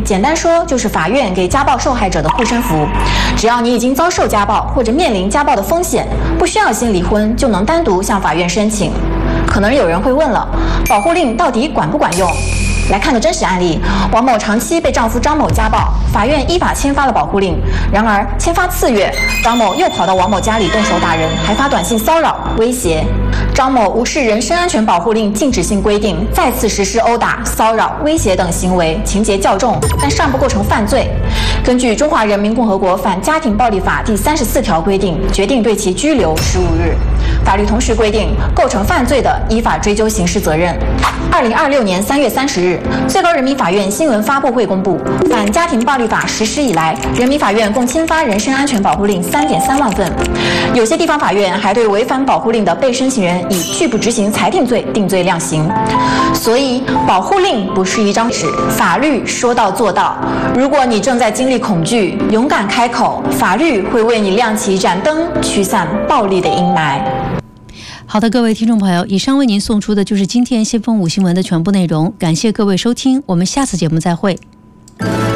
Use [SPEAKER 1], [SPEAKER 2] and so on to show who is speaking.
[SPEAKER 1] 简单说就是法院给家暴受害者的护身符。只要你已经遭受家暴或者面临家暴的风险，不需要先离婚就能单独向法院申请。可能有人会问了，保护令到底管不管用？来看个真实案例，王某长期被丈夫张某家暴，法院依法签发了保护令。然而签发次月，张某又跑到王某家里动手打人，还发短信骚扰、威胁。张某无视人身安全保护令禁止性规定，再次实施殴打、骚扰、威胁等行为，情节较重，但尚不构成犯罪。根据《中华人民共和国反家庭暴力法》第34条规定，决定对其拘留15日。法律同时规定，构成犯罪的，依法追究刑事责任。2026年3月30日，最高人民法院新闻发布会公布，《反家庭暴力法》实施以来，人民法院共签发人身安全保护令3.3万份。有些地方法院还对违反保护令的被申请人以拒不执行裁定罪定罪量刑。所以，保护令不是一张纸，法律说到做到。如果你正在经历恐惧，勇敢开口，法律会为你亮起一盏灯，驱散暴力的阴霾。
[SPEAKER 2] 好的，各位听众朋友，以上为您送出的就是今天先锋5新闻的全部内容，感谢各位收听，我们下次节目再会。